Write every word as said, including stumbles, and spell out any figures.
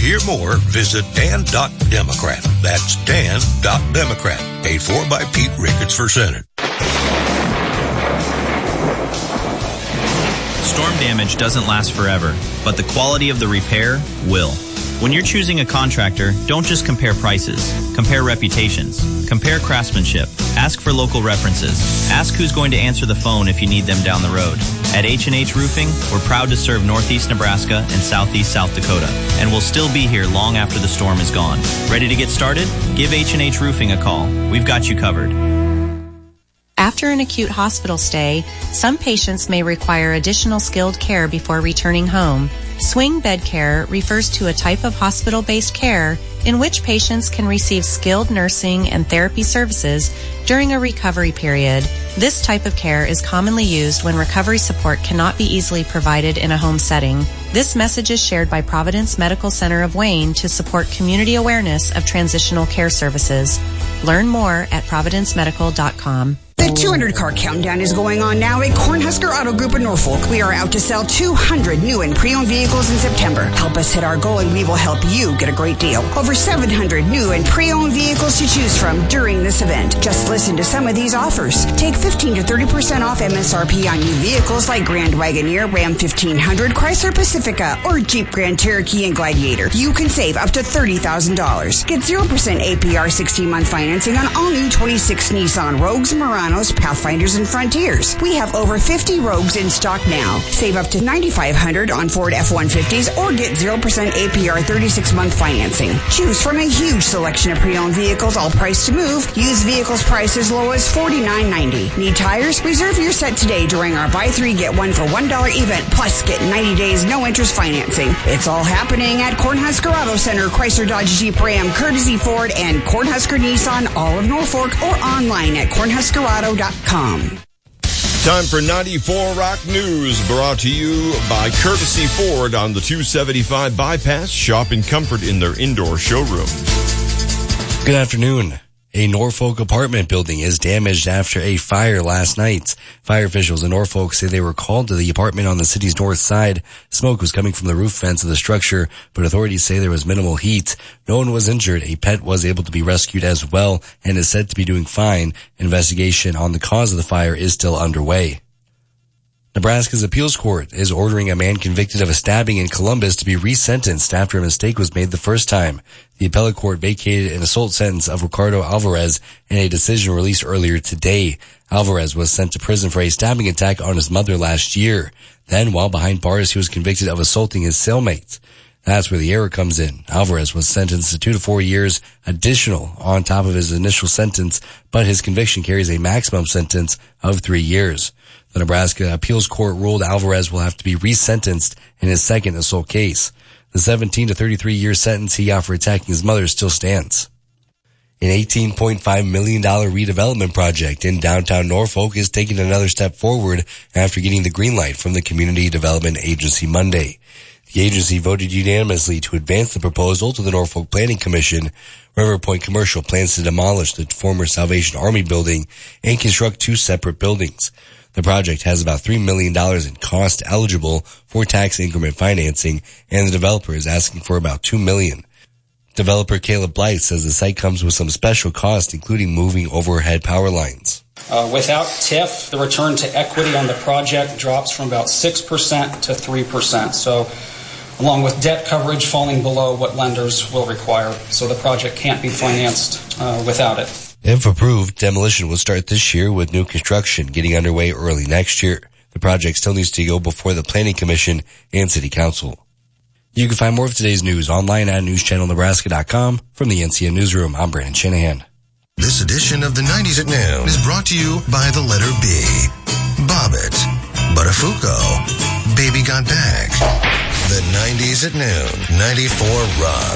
hear more, visit dan dot democrat. That's dan dot democrat. Paid for by Pete Ricketts for Senate. Storm damage doesn't last forever, but the quality of the repair will. When you're choosing a contractor, don't just compare prices. Compare reputations. Compare craftsmanship. Ask for local references. Ask who's going to answer the phone if you need them down the road. At H and H Roofing, we're proud to serve Northeast Nebraska and Southeast South Dakota, and we'll still be here long after the storm is gone. Ready to get started? Give H and H Roofing a call. We've got you covered. After an acute hospital stay, some patients may require additional skilled care before returning home. Swing bed care refers to a type of hospital-based care in which patients can receive skilled nursing and therapy services during a recovery period. This type of care is commonly used when recovery support cannot be easily provided in a home setting. This message is shared by Providence Medical Center of Wayne to support community awareness of transitional care services. Learn more at providence medical dot com. The two hundred car countdown is going on now at Cornhusker Auto Group in Norfolk. We are out to sell two hundred new and pre-owned vehicles in September. Help us hit our goal and we will help you get a great deal. Over seven hundred new and pre-owned vehicles to choose from during this event. Just listen to some of these offers. Take fifteen to thirty percent off M S R P on new vehicles like Grand Wagoneer, Ram fifteen hundred, Chrysler Pacifica, or Jeep Grand Cherokee and Gladiator. You can save up to thirty thousand dollars. Get zero percent A P R sixteen-month financing on all new twenty-six Nissan Rogues, Muranos, Pathfinders, and Frontiers. We have over fifty Rogues in stock now. Save up to nine thousand five hundred dollars on Ford F one fifties or get zero percent A P R thirty-six month financing. Choose from a huge selection of pre-owned vehicles, all priced to move. Used vehicles priced as low as forty-nine ninety. Need tires? Reserve your set today during our buy three, get one for one dollar event, plus get ninety days no interest financing. It's all happening at Cornhusker Auto Center, Chrysler Dodge Jeep Ram, Courtesy Ford, and Cornhusker Nissan, all of Norfolk, or online at cornhusker auto dot com. Time for ninety-four Rock News, brought to you by Courtesy Ford on the two seventy-five bypass. Shop in comfort in their indoor showroom. Good afternoon. A Norfolk apartment building is damaged after a fire last night. Fire officials in Norfolk say they were called to the apartment on the city's north side. Smoke was coming from the roof vents of the structure, but authorities say there was minimal heat. No one was injured. A pet was able to be rescued as well and is said to be doing fine. Investigation on the cause of the fire is still underway. Nebraska's appeals court is ordering a man convicted of a stabbing in Columbus to be resentenced after a mistake was made the first time. The appellate court vacated an assault sentence of Ricardo Alvarez in a decision released earlier today. Alvarez was sent to prison for a stabbing attack on his mother last year. Then, while behind bars, he was convicted of assaulting his cellmate. That's where the error comes in. Alvarez was sentenced to two to four years additional on top of his initial sentence, but his conviction carries a maximum sentence of three years. The Nebraska Appeals Court ruled Alvarez will have to be resentenced in his second assault case. The seventeen to thirty-three year sentence he got for attacking his mother still stands. An eighteen point five million dollars redevelopment project in downtown Norfolk is taking another step forward after getting the green light from the Community Development Agency Monday. The agency voted unanimously to advance the proposal to the Norfolk Planning Commission. River Point Commercial plans to demolish the former Salvation Army building and construct two separate buildings. The project has about three million dollars in cost eligible for tax increment financing, and the developer is asking for about two million dollars. Developer Caleb Blight says the site comes with some special costs, including moving overhead power lines. Uh, without T I F, the return to equity on the project drops from about six percent to three percent. So, along with debt coverage falling below what lenders will require. So the project can't be financed uh, without it. If approved, demolition will start this year with new construction getting underway early next year. The project still needs to go before the Planning Commission and City Council. You can find more of today's news online at news channel nebraska dot com. From the N C N Newsroom, I'm Brandon Shanahan. This edition of the nineties at Noon is brought to you by the letter B. Bobbit, Buttafuoco, Baby Got Back. The nineties at Noon, ninety-four Rock.